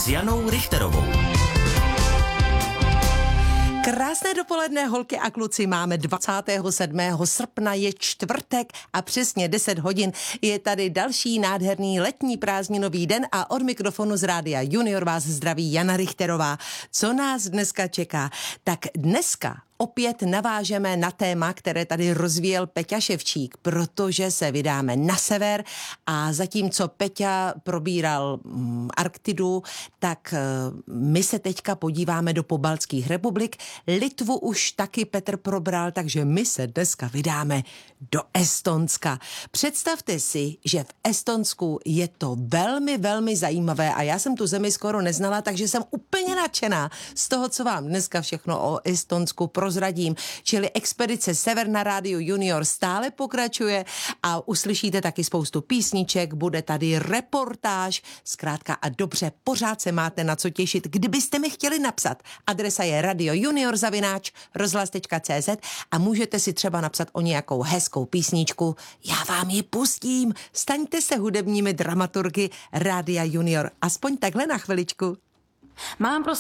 s Janou Richterovou. Krásné dopoledne, holky a kluci, máme 27. srpna, je čtvrtek a přesně 10 hodin je tady další nádherný letní prázdninový den a od mikrofonu z Rádia Junior vás zdraví Jana Richterová. Co nás dneska čeká? Tak dneska opět navážeme na téma, které tady rozvíjel Peťa Ševčík, protože se vydáme na sever a zatímco Peťa probíral Arktidu, tak my se teďka podíváme do pobaltských republik. Litvu už taky Petr probral, takže my se dneska vydáme do Estonska. Představte si, že v Estonsku je to velmi, velmi zajímavé a já jsem tu zemi skoro neznala, takže jsem úplně nadšená z toho, co vám dneska všechno o Estonsku prozradím. Čili expedice Sever na Rádiu Junior stále pokračuje a uslyšíte taky spoustu písniček, bude tady reportáž, zkrátka a dobře, pořád se máte na co těšit. Kdybyste mi chtěli napsat, adresa je radiojunior@rozhlas.cz a můžete si třeba napsat o nějakou hezkou písničku. Já vám ji pustím. Staňte se hudebními dramaturgy Rádia Junior. Aspoň takhle na chviličku. Mám pro